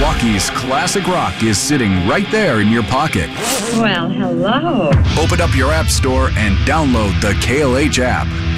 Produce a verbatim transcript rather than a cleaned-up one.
Milwaukee's classic rock is sitting right there in your pocket. Well, hello. Open up your app store and download the K L H app.